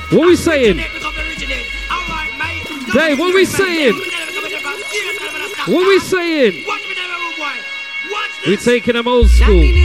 What we saying? Dave, what we saying? What we saying? We taking them old school.